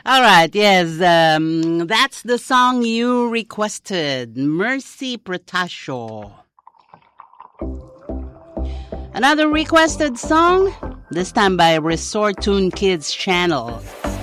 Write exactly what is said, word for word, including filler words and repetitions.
All right, yes, um, that's the song you requested, Mercy Pretasio. Another requested song, this time by Resort Tune Kids channel.